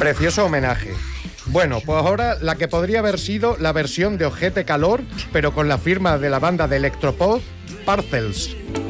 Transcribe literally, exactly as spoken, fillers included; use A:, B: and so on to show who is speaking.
A: Precioso homenaje. Bueno, pues ahora la que podría haber sido la versión de Ojete Calor, pero con la firma de la banda de electropop, Parcels.